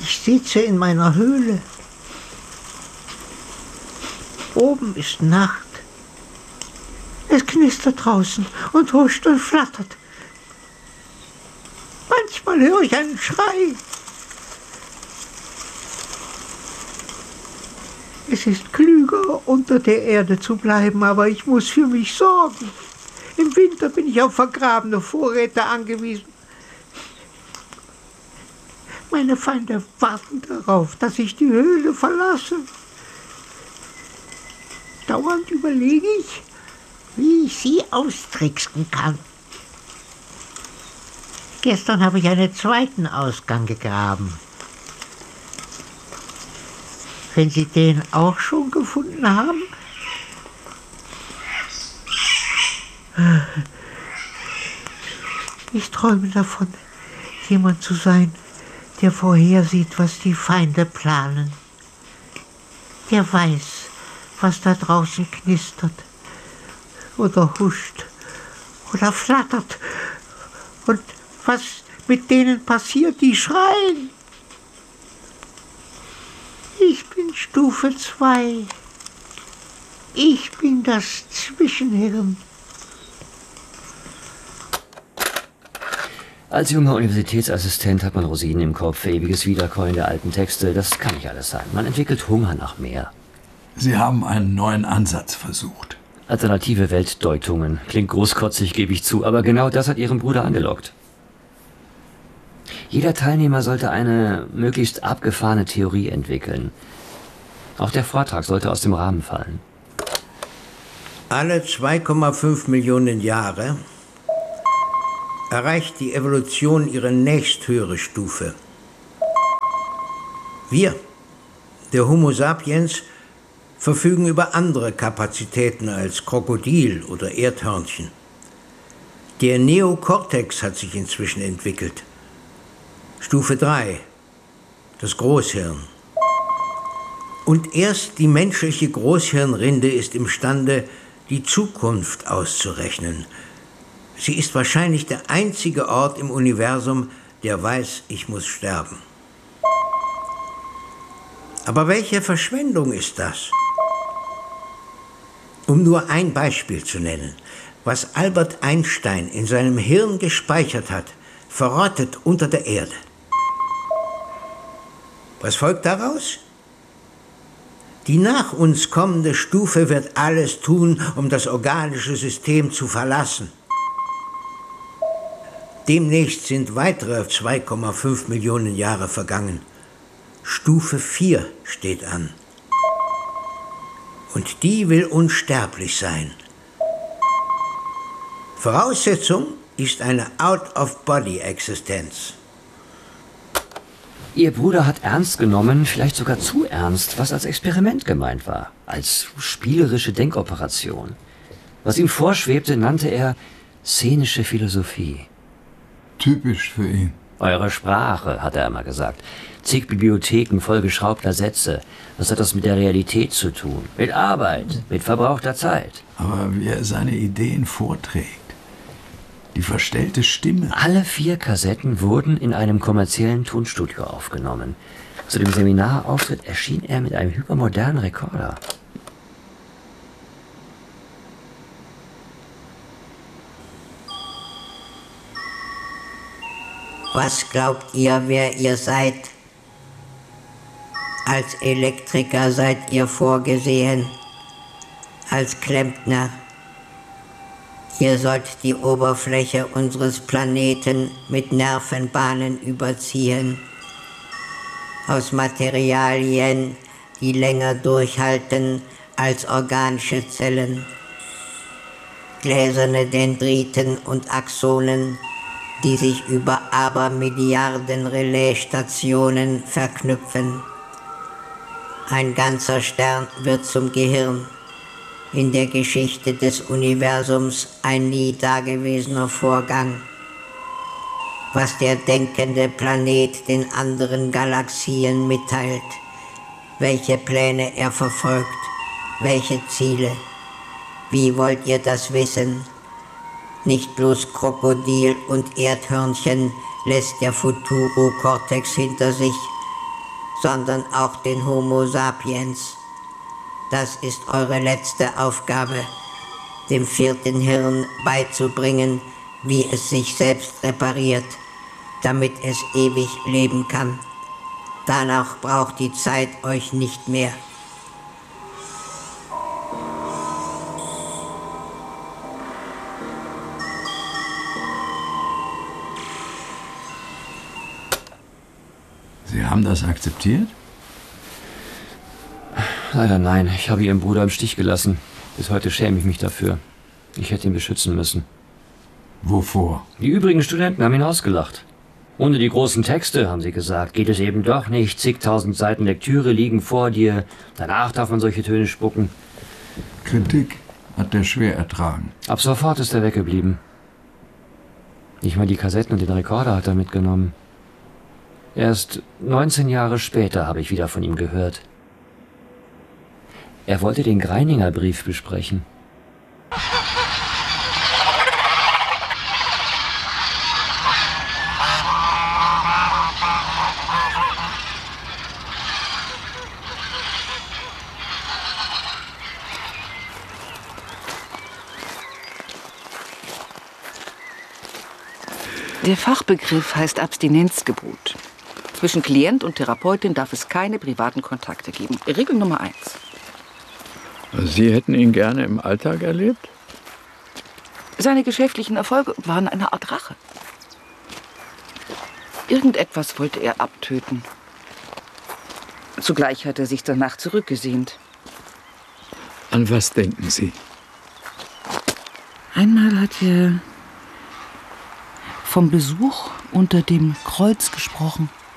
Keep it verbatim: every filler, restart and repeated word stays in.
Ich sitze in meiner Höhle. Oben ist Nacht. Es knistert draußen und huscht und flattert. Manchmal höre ich einen Schrei. Es ist klüger, unter der Erde zu bleiben, aber ich muss für mich sorgen. Im Winter bin ich auf vergrabene Vorräte angewiesen. Meine Feinde warten darauf, dass ich die Höhle verlasse. Dauernd überlege ich, wie ich sie austricksen kann. Gestern habe ich einen zweiten Ausgang gegraben. Wenn Sie den auch schon gefunden haben? Ich träume davon, jemand zu sein, der vorhersieht, was die Feinde planen. Der weiß, was da draußen knistert oder huscht oder flattert und was mit denen passiert, die schreien. Ich bin Stufe zwei. Ich bin das Zwischenhirn. Als junger Universitätsassistent hat man Rosinen im Kopf, ewiges Wiederkäuen der alten Texte. Das kann nicht alles sein. Man entwickelt Hunger nach mehr. Sie haben einen neuen Ansatz versucht. Alternative Weltdeutungen. Klingt großkotzig, gebe ich zu, aber genau das hat Ihren Bruder angelockt. Jeder Teilnehmer sollte eine möglichst abgefahrene Theorie entwickeln. Auch der Vortrag sollte aus dem Rahmen fallen. Alle zwei Komma fünf Millionen Jahre erreicht die Evolution ihre nächsthöhere Stufe. Wir, der Homo sapiens, verfügen über andere Kapazitäten als Krokodil oder Erdhörnchen. Der Neokortex hat sich inzwischen entwickelt. Stufe drei, das Großhirn. Und erst die menschliche Großhirnrinde ist imstande, die Zukunft auszurechnen. Sie ist wahrscheinlich der einzige Ort im Universum, der weiß, ich muss sterben. Aber welche Verschwendung ist das? Um nur ein Beispiel zu nennen, was Albert Einstein in seinem Hirn gespeichert hat, verrottet unter der Erde. Was folgt daraus? Die nach uns kommende Stufe wird alles tun, um das organische System zu verlassen. Demnächst sind weitere zwei Komma fünf Millionen Jahre vergangen. Stufe vier steht an. Und die will unsterblich sein. Voraussetzung ist eine Out-of-Body-Existenz. Ihr Bruder hat ernst genommen, vielleicht sogar zu ernst, was als Experiment gemeint war. Als spielerische Denkoperation. Was ihm vorschwebte, nannte er szenische Philosophie. Typisch für ihn. Eure Sprache, hat er immer gesagt. Zig Bibliotheken voll geschraubter Sätze. Was hat das mit der Realität zu tun? Mit Arbeit, mit verbrauchter Zeit. Aber wie er seine Ideen vorträgt. Die verstellte Stimme. Alle vier Kassetten wurden in einem kommerziellen Tonstudio aufgenommen. Zu dem Seminarauftritt erschien er mit einem hypermodernen Rekorder. Was glaubt ihr, wer ihr seid? Als Elektriker seid ihr vorgesehen, als Klempner. Ihr sollt die Oberfläche unseres Planeten mit Nervenbahnen überziehen, aus Materialien, die länger durchhalten als organische Zellen. Gläserne Dendriten und Axonen, die sich über Abermilliarden Relaisstationen verknüpfen. Ein ganzer Stern wird zum Gehirn. In der Geschichte des Universums ein nie dagewesener Vorgang. Was der denkende Planet den anderen Galaxien mitteilt, welche Pläne er verfolgt, welche Ziele. Wie wollt ihr das wissen? Nicht bloß Krokodil und Erdhörnchen lässt der Futuro-Kortex hinter sich, sondern auch den Homo sapiens. Das ist eure letzte Aufgabe, dem vierten Hirn beizubringen, wie es sich selbst repariert, damit es ewig leben kann. Danach braucht die Zeit euch nicht mehr. Sie haben das akzeptiert? Leider nein. Ich habe Ihren Bruder im Stich gelassen. Bis heute schäme ich mich dafür. Ich hätte ihn beschützen müssen. Wovor? Die übrigen Studenten haben ihn ausgelacht. Ohne die großen Texte, haben sie gesagt, geht es eben doch nicht. Zigtausend Seiten Lektüre liegen vor dir. Danach darf man solche Töne spucken. Kritik hat er schwer ertragen. Ab sofort ist er weggeblieben. Nicht mal die Kassetten und den Rekorder hat er mitgenommen. Erst neunzehn Jahre später habe ich wieder von ihm gehört. Er wollte den Greininger Brief besprechen. Der Fachbegriff heißt Abstinenzgebot. Zwischen Klient und Therapeutin darf es keine privaten Kontakte geben. Regel Nummer eins. Sie hätten ihn gerne im Alltag erlebt? Seine geschäftlichen Erfolge waren eine Art Rache. Irgendetwas wollte er abtöten. Zugleich hat er sich danach zurückgesehnt. An was denken Sie? Einmal hat er vom Besuch unter dem Kreuz gesprochen.